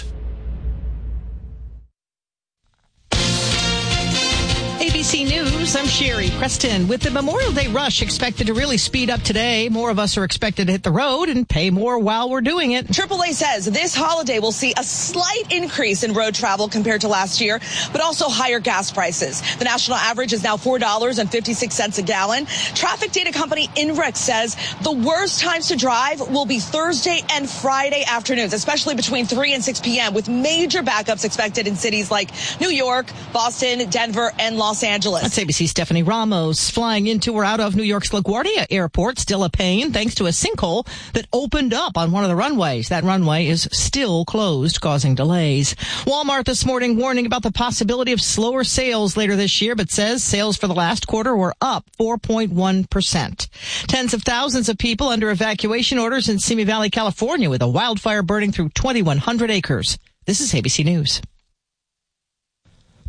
Speaker 18: ABC News, I'm Sherry Preston. With the Memorial Day rush expected to really speed up today, more of us are expected to hit the road and pay more while we're doing it.
Speaker 19: AAA says this holiday will see a slight increase in road travel compared to last year, but also higher gas prices. The national average is now $4.56 a gallon. Traffic data company INRIX says the worst times to drive will be Thursday and Friday afternoons, especially between 3 and 6 p.m., with major backups expected in cities like New York, Boston, Denver, and Los Angeles.
Speaker 18: That's ABC Stephanie Ramos. Flying into or out of New York's LaGuardia Airport, still a pain thanks to a sinkhole that opened up on one of the runways. That runway is still closed, causing delays. Walmart this morning warning about the possibility of slower sales later this year, but says sales for the last quarter were up 4.1%. Tens of thousands of people under evacuation orders in Simi Valley, California, with a wildfire burning through 2,100 acres. This is ABC News.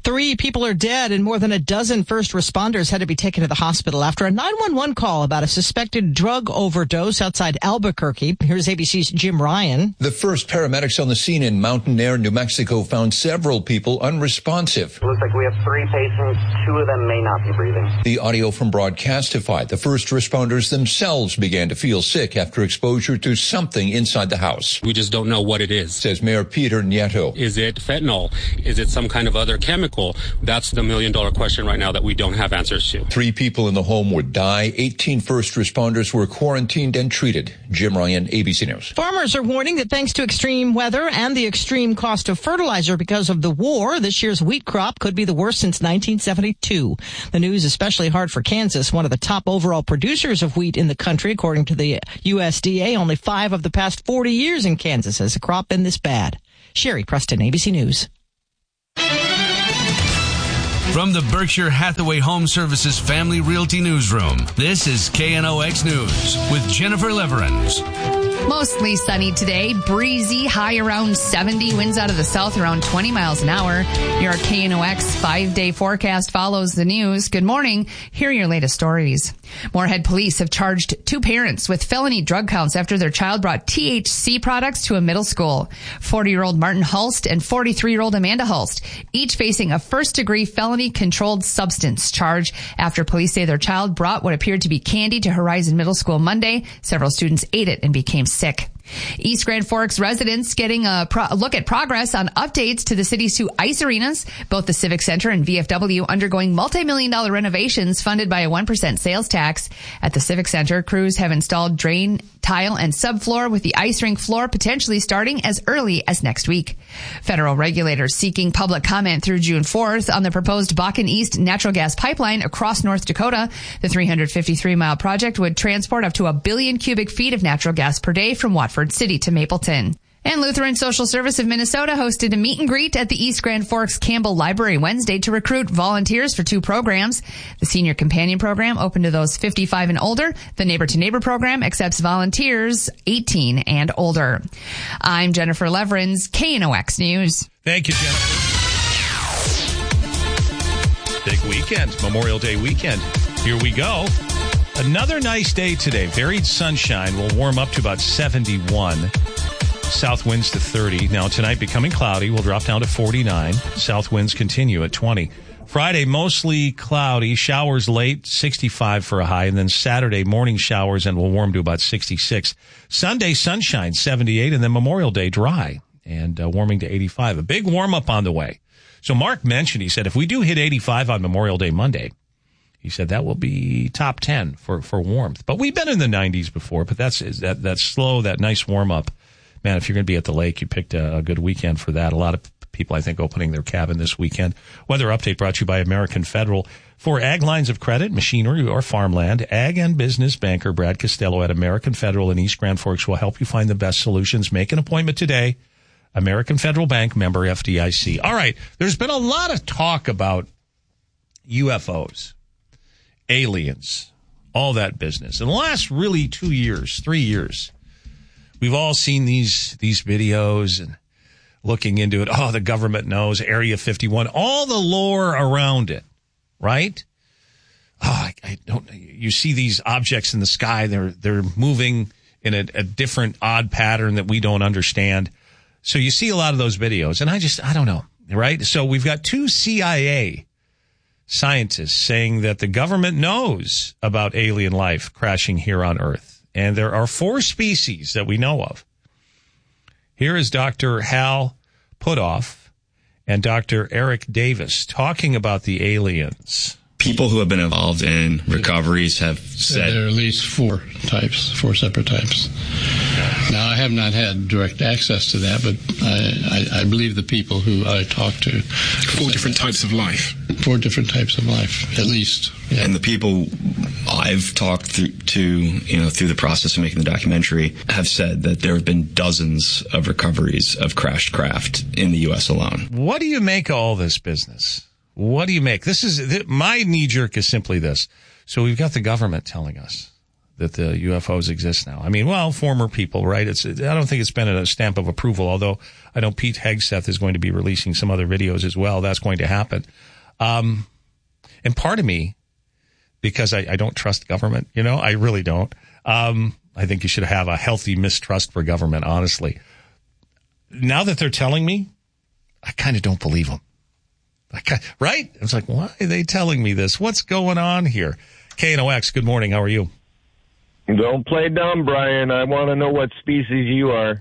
Speaker 18: 3 people are dead and more than a dozen first responders had to be taken to the hospital after a 911 call about a suspected drug overdose outside Albuquerque. Here's ABC's Jim Ryan.
Speaker 20: The first paramedics on the scene in Mountain Air, New Mexico, found several people unresponsive.
Speaker 21: It looks like we have 3 patients. 2 of them may not be breathing.
Speaker 20: The audio from Broadcastify. The first responders themselves began to feel sick after exposure to something inside the house.
Speaker 22: We just don't know what it is,
Speaker 20: says Mayor Peter Nieto.
Speaker 22: Is it fentanyl? Is it some kind of other chemical? That's the million-dollar question right now that we don't have answers to.
Speaker 20: 3 people in the home would die. 18 first responders were quarantined and treated. Jim Ryan, ABC News.
Speaker 18: Farmers are warning that thanks to extreme weather and the extreme cost of fertilizer because of the war, this year's wheat crop could be the worst since 1972. The news is especially hard for Kansas, one of the top overall producers of wheat in the country. According to the USDA, only 5 of the past 40 years in Kansas has a crop been this bad. Sherry Preston, ABC News.
Speaker 9: From the Berkshire Hathaway Home Services Family Realty Newsroom, this is KNOX News with Jennifer Leverins.
Speaker 2: Mostly sunny today, breezy, high around 70, winds out of the south around 20 miles an hour. Your KNOX 5-day forecast follows the news. Good morning. Here are your latest stories. Moorhead police have charged 2 parents with felony drug counts after their child brought THC products to a middle school. 40-year-old Martin Hulst and 43-year-old Amanda Hulst, each facing a first-degree felony controlled substance charge after police say their child brought what appeared to be candy to Horizon Middle School Monday. Several students ate it and became sick. East Grand Forks residents getting a look at progress on updates to the city's 2 ice arenas, both the Civic Center and VFW undergoing multi-million-dollar renovations funded by a 1% sales tax. At the Civic Center, crews have installed drain, tile, and subfloor, with the ice rink floor potentially starting as early as next week. Federal regulators seeking public comment through June 4th on the proposed Bakken East natural gas pipeline across North Dakota. The 353-mile project would transport up to 1 billion cubic feet of natural gas per day from Watford City to Mapleton. And Lutheran Social Service of Minnesota hosted a meet and greet at the East Grand Forks Campbell Library Wednesday to recruit volunteers for 2 programs. The Senior Companion Program, open to those 55 and older. The Neighbor to Neighbor Program accepts volunteers 18 and older. I'm Jennifer Leverins, KNOX News.
Speaker 1: Thank you, Jennifer. Big weekend, Memorial Day weekend. Here we go. Another nice day today. Varied sunshine will warm up to about 71. South winds to 30. Now tonight becoming cloudy. Will drop down to 49. South winds continue at 20. Friday mostly cloudy. Showers late, 65 for a high. And then Saturday morning showers and will warm to about 66. Sunday sunshine, 78. And then Memorial Day dry and warming to 85. A big warm up on the way. So Mark mentioned, he said, if we do hit 85 on Memorial Day Monday, he said that will be top 10 for warmth. But we've been in the 90s before, but that's slow, that nice warm up. Man, if you're going to be at the lake, you picked a good weekend for that. A lot of people, I think, opening their cabin this weekend. Weather update brought to you by American Federal. For ag lines of credit, machinery, or farmland, ag and business banker Brad Costello at American Federal in East Grand Forks will help you find the best solutions. Make an appointment today. American Federal Bank, member FDIC. All right, there's been a lot of talk about UFOs. Aliens, all that business. In the last really 2 years, 3 years, we've all seen these videos and looking into it. Oh, the government knows, Area 51, all the lore around it, right? Oh, I don't. You see these objects in the sky; they're moving in a different odd pattern that we don't understand. So you see a lot of those videos, and I don't know, right? So we've got 2 CIA scientists saying that the government knows about alien life crashing here on Earth. And there are 4 species that we know of. Here is Dr. Hal Puthoff and Dr. Eric Davis talking about the aliens.
Speaker 23: People who have been involved in recoveries have said
Speaker 24: there are at least 4 separate types. Now, I have not had direct access to that, but I believe the people who I talked to.
Speaker 25: 4 different types of life.
Speaker 24: 4 different types of life, at least. Yeah.
Speaker 23: And the people I've talked to, through the process of making the documentary, have said that there have been dozens of recoveries of crashed craft in the U.S. alone.
Speaker 1: What do you make of all this business? What do you make? My knee jerk is simply this. So we've got the government telling us that the UFOs exist now. I mean, well, former people, right? I don't think it's been a stamp of approval, although I know Pete Hegseth is going to be releasing some other videos as well. That's going to happen. And part of me, because I don't trust government, I really don't. I think you should have a healthy mistrust for government, honestly. Now that they're telling me, I kind of don't believe them. Right? It's like, why are they telling me this? What's going on here? KNOX, good morning. How are you?
Speaker 3: Don't play dumb, Brian. I want to know what species you are.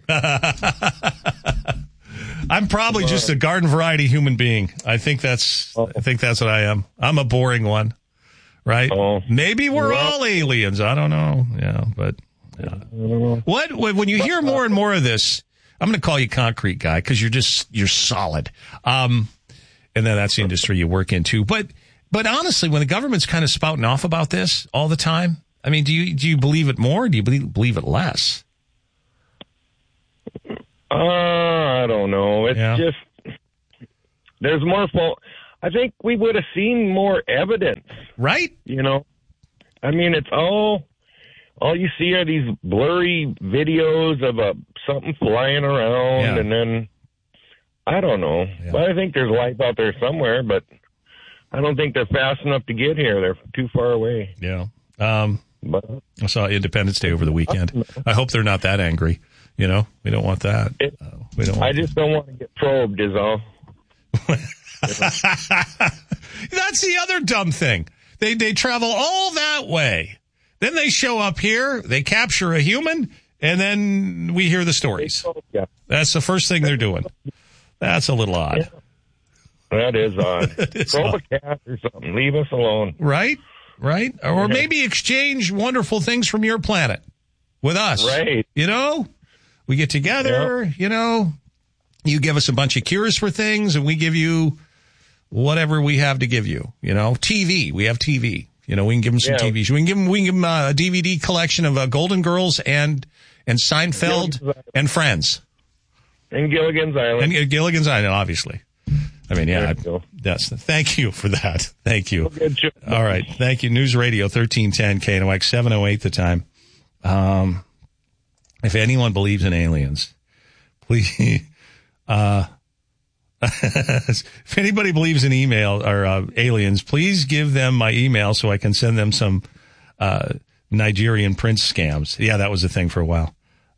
Speaker 1: I'm probably just a garden variety human being. I think that's what I am. I'm a boring one, right? Maybe we're all aliens. I don't know. Yeah, but what when you hear more and more of this, I'm going to call you concrete guy because you're solid. And then that's the industry you work into. But honestly, when the government's kind of spouting off about this all the time, I mean, do you believe it more or do you believe it less?
Speaker 3: I don't know. It's just, there's more fault. I think we would have seen more evidence.
Speaker 1: Right?
Speaker 3: I mean, it's all you see are these blurry videos of something flying around and then, I don't know. Yeah. But I think there's life out there somewhere, but I don't think they're fast enough to get here. They're too far away.
Speaker 1: Yeah. I saw Independence Day over the weekend. I hope they're not that angry. We don't want that.
Speaker 3: I just don't want to get probed is all.
Speaker 1: That's the other dumb thing. They travel all that way. Then they show up here, they capture a human, and then we hear the stories. That's the first thing they're doing. That's a little odd.
Speaker 3: Yeah. That is odd. Throw a cat or something. Leave us alone.
Speaker 1: Right? Or maybe exchange wonderful things from your planet with us.
Speaker 3: Right.
Speaker 1: We get together, you give us a bunch of cures for things and we give you whatever we have to give you, TV. We have TV. We can give them some TVs. We can give them a DVD collection of Golden Girls and Seinfeld and Friends.
Speaker 3: And Gilligan's Island.
Speaker 1: And Gilligan's Island, obviously. I mean, thank you for that. Thank you. All right. Thank you. News Radio 1310 KNOX 708 the time. If anyone believes in aliens, please, if anybody believes in email or aliens, please give them my email so I can send them some Nigerian prince scams. Yeah, that was a thing for a while.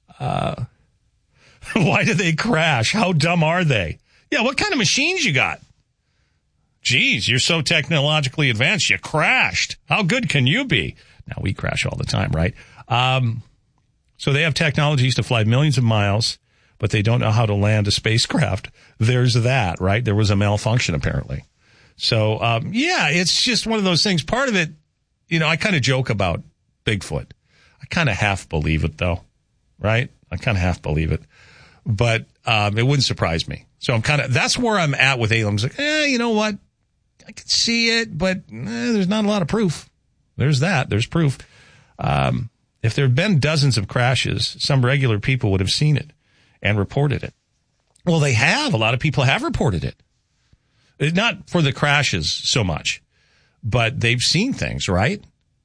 Speaker 1: Why did they crash? How dumb are they? Yeah, what kind of machines you got? Geez, you're so technologically advanced, you crashed. How good can you be? Now, we crash all the time, right? So they have technologies to fly millions of miles, but they don't know how to land a spacecraft. There's that, right? There was a malfunction, apparently. So, it's just one of those things. Part of it, I kind of joke about Bigfoot. I kind of half believe it, though, right? I kind of half believe it. But it wouldn't surprise me. So that's where I'm at with aliens. Like, you know what? I can see it, but there's not a lot of proof. There's that. There's proof. If there had been dozens of crashes, some regular people would have seen it and reported it. Well, they have. A lot of people have reported it. Not for the crashes so much, but they've seen things, right?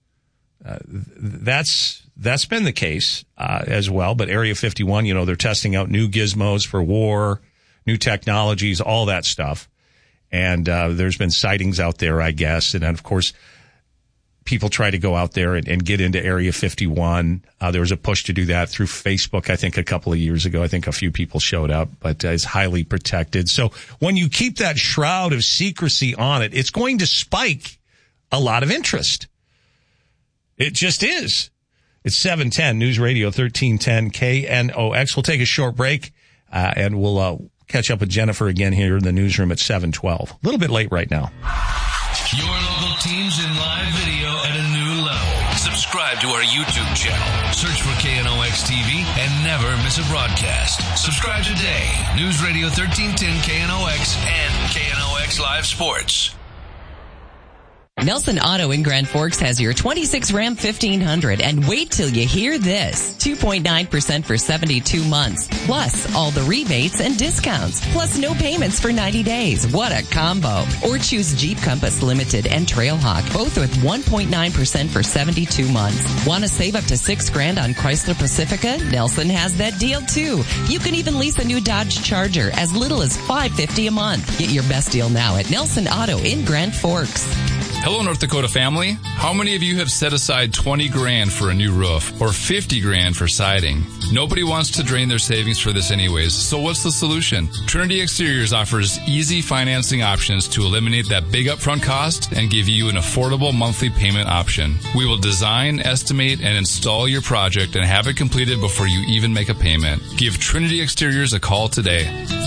Speaker 1: That's been the case as well. But Area 51, they're testing out new gizmos for war, new technologies, all that stuff. And there's been sightings out there, I guess. And then, of course, people try to go out there and get into Area 51. There was a push to do that through Facebook, I think, a couple of years ago. I think a few people showed up, but it's highly protected. So when you keep that shroud of secrecy on it, it's going to spike a lot of interest. It just is. It's 710 News Radio 1310 KNOX. We'll take a short break, and we'll catch up with Jennifer again here in the newsroom at 7:12. A little bit late right now.
Speaker 9: Your local teams in live video at a new level. Subscribe to our YouTube channel. Search for KNOX TV and never miss a broadcast. Subscribe today. News Radio 1310 KNOX and KNOX Live Sports.
Speaker 12: Nelson Auto in Grand Forks has your 26 Ram 1500, and wait till you hear this. 2.9% for 72 months, plus all the rebates and discounts, plus no payments for 90 days. What a combo. Or choose Jeep Compass Limited and Trailhawk, both with 1.9% for 72 months. Want to save up to $6,000 on Chrysler Pacifica? Nelson has that deal too. You can even lease a new Dodge Charger as little as $550 a month. Get your best deal now at Nelson Auto in Grand Forks.
Speaker 5: Hello, North Dakota family. How many of you have set aside $20,000 for a new roof or $50,000 for siding? Nobody wants to drain their savings for this anyways, so what's the solution? Trinity Exteriors offers easy financing options to eliminate that big upfront cost and give you an affordable monthly payment option. We will design, estimate, and install your project and have it completed before you even make a payment. Give Trinity Exteriors a call today.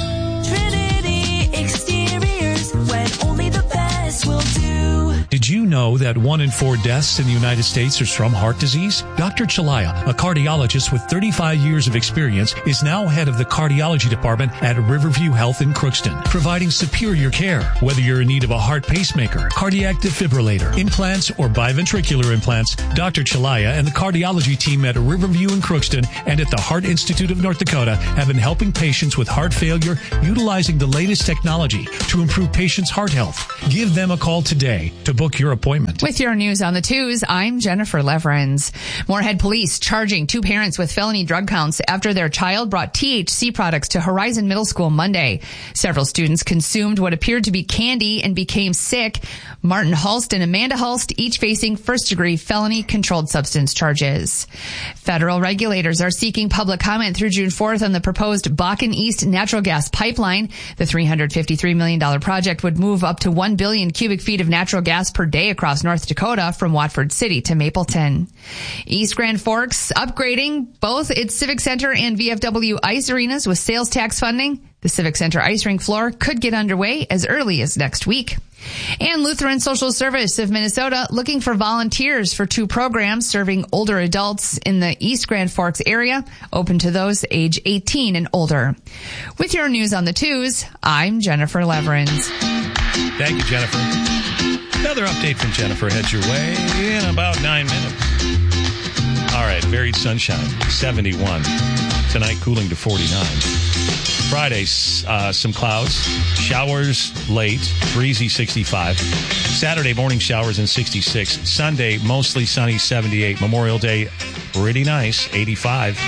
Speaker 13: Trinity Exteriors, when only the best will do.
Speaker 8: Did you know that 1 in 4 deaths in the United States is from heart disease? Dr. Chalaya, a cardiologist with 35 years of experience, is now head of the cardiology department at Riverview Health in Crookston, providing superior care. Whether you're in need of a heart pacemaker, cardiac defibrillator, implants, or biventricular implants, Dr. Chalaya and the cardiology team at Riverview in Crookston and at the Heart Institute of North Dakota have been helping patients with heart failure utilizing the latest technology to improve patients' heart health. Give them a call today to book your appointment.
Speaker 2: With your news on the twos, I'm Jennifer Leverins. Moorhead police charging 2 parents with felony drug counts after their child brought THC products to Horizon Middle School Monday. Several students consumed what appeared to be candy and became sick. Martin Hulst and Amanda Hulst, each facing first-degree felony controlled substance charges. Federal regulators are seeking public comment through June 4th on the proposed Bakken East natural gas pipeline. The $353 million project would move up to 1 billion cubic feet of natural gas per day across North Dakota from Watford City to Mapleton. East Grand Forks upgrading both its Civic Center and VFW ice arenas with sales tax funding. The Civic Center ice rink floor could get underway as early as next week. And Lutheran Social Service of Minnesota looking for volunteers for 2 programs serving older adults in the East Grand Forks area, open to those age 18 and older. With your news on the twos, I'm Jennifer Leverins.
Speaker 1: Thank you, Jennifer. Another update from Jennifer heads your way in about 9 minutes. All right, varied sunshine, 71. Tonight, cooling to 49. Friday, some clouds, showers late, breezy 65. Saturday, morning showers and 66. Sunday, mostly sunny, 78. Memorial Day, pretty nice, 85.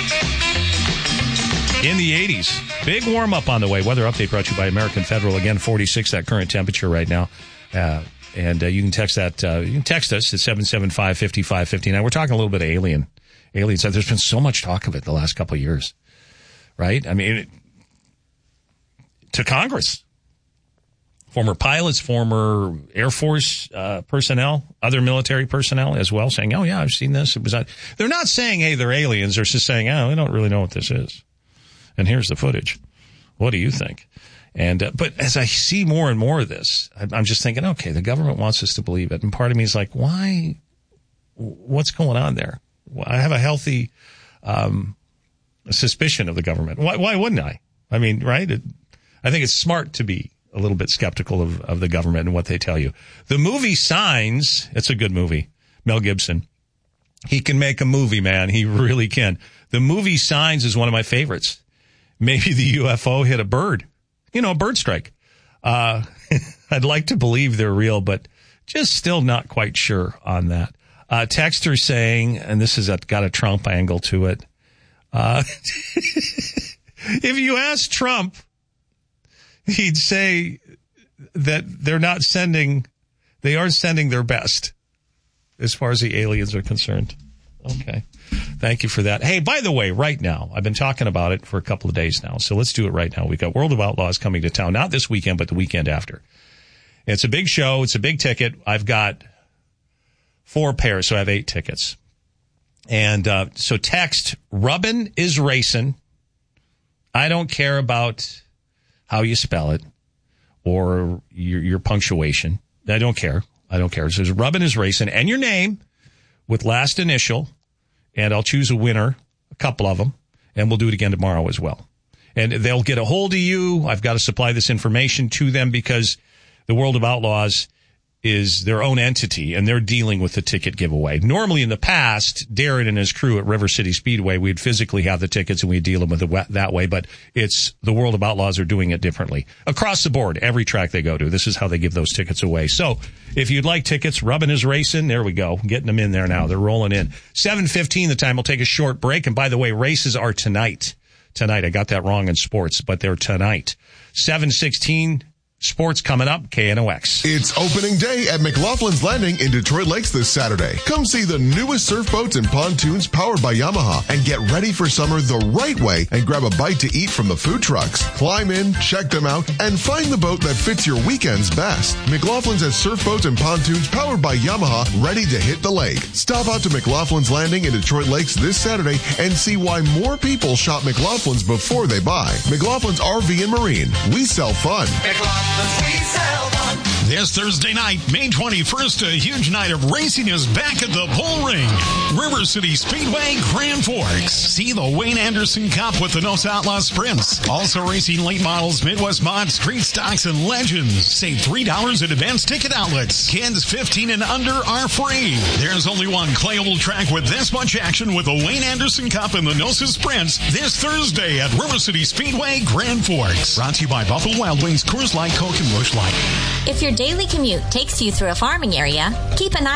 Speaker 1: In the 80s, big warm up on the way. Weather update brought to you by American Federal. Again, 46, that current temperature right now. And you can text that. You can text us at 775-5559. We're talking a little bit of aliens. There's been so much talk of it the last couple of years, right? I mean, to Congress, former pilots, former Air Force personnel, other military personnel as well, saying, "Oh yeah, I've seen this." It was. They're not saying, "Hey, they're aliens." They're just saying, "Oh, we don't really know what this is." And here's the footage. What do you think? And but as I see more and more of this, I'm just thinking, okay, the government wants us to believe it, and part of me is like, why? What's going on there? I have a healthy suspicion of the government. Why wouldn't I? I mean, right? I think it's smart to be a little bit skeptical of the government and what they tell you. The movie Signs, it's a good movie. Mel Gibson. He can make a movie, man. He really can. The movie Signs is one of my favorites. Maybe the UFO hit a bird. A bird strike. I'd like to believe they're real, but just still not quite sure on that. Texter saying, and this has got a Trump angle to it. If you ask Trump, he'd say that they aren't sending their best as far as the aliens are concerned. Okay. Thank you for that. Hey, by the way, right now, I've been talking about it for a couple of days now, so let's do it right now. We've got World of Outlaws coming to town, not this weekend, but the weekend after. It's a big show. It's a big ticket. I've got 4 pairs, so I have 8 tickets. And so text, Rubbin is Racing. I don't care about how you spell it or your punctuation. I don't care. It says Rubbin is Racing and your name with last initial, and I'll choose a winner, a couple of them, and we'll do it again tomorrow as well. And they'll get a hold of you. I've got to supply this information to them because the World of Outlaws is their own entity, and they're dealing with the ticket giveaway. Normally in the past, Darren and his crew at River City Speedway, we'd physically have the tickets and we'd deal them with it that way, but it's the World of Outlaws are doing it differently. Across the board, every track they go to, this is how they give those tickets away. So if you'd like tickets, Rubbin is racing. There we go. Getting them in there now. They're rolling in. 7:15 the time. We'll take a short break. And by the way, races are tonight. Tonight. I got that wrong in sports, but they're tonight. 7:16. Sports coming up, KNOX.
Speaker 4: It's opening day at McLaughlin's Landing in Detroit Lakes this Saturday. Come see the newest surf boats and pontoons powered by Yamaha and get ready for summer the right way and grab a bite to eat from the food trucks. Climb in, check them out, and find the boat that fits your weekends best. McLaughlin's has surf boats and pontoons powered by Yamaha ready to hit the lake. Stop out to McLaughlin's Landing in Detroit Lakes this Saturday and see why more people shop McLaughlin's before they buy. McLaughlin's RV and Marine. We sell fun.
Speaker 16: This Thursday night, May 21st, a huge night of racing is back at the Bull Ring. River City Speedway, Grand Forks. See the Wayne Anderson Cup with the Nos Outlaw Sprints. Also racing late models, Midwest Mod, Street Stocks, and Legends. Save $3 at advanced ticket outlets. Kids 15 and under are free. There's only one Clayable track with this much action with the Wayne Anderson Cup and the Nos Sprints this Thursday at River City Speedway, Grand Forks. Brought to you by Buffalo Wild Wings, Coors Light, Coke, and Busch Light.
Speaker 6: If your daily commute takes you through a farming area, keep an eye